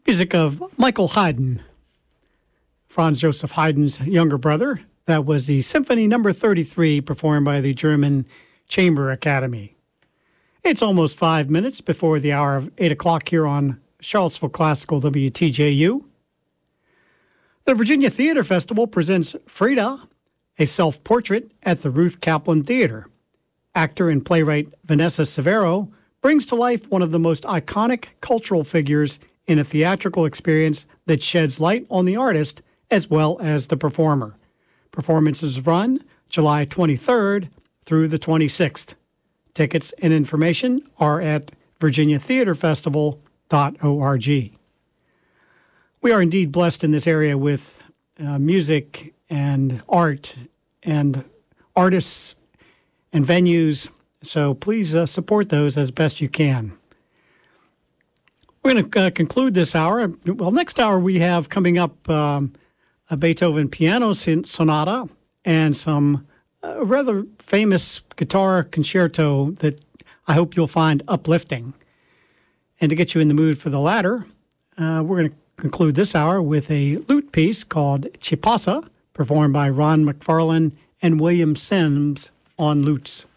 Music of Michael Haydn, Franz Joseph Haydn's younger brother. That was the Symphony No. 33 performed by the German Chamber Academy. It's almost 5 minutes before the hour of 8 o'clock here on Charlottesville Classical WTJU. The Virginia Theater Festival presents Frida, a self-portrait at the Ruth Kaplan Theater. Actor and playwright Vanessa Severo brings to life one of the most iconic cultural figures in a theatrical experience that sheds light on the artist as well as the performer. Performances run July 23rd through the 26th. Tickets and information are at virginiatheaterfestival.org. We are indeed blessed in this area with music and art and artists and venues, so please support those as best you can. We're going to conclude this hour. Well, next hour we have coming up a Beethoven piano sonata and some rather famous guitar concerto that I hope you'll find uplifting. And to get you in the mood for the latter, we're going to conclude this hour with a lute piece called Chipasa, performed by Ron McFarlane and William Sims on lutes.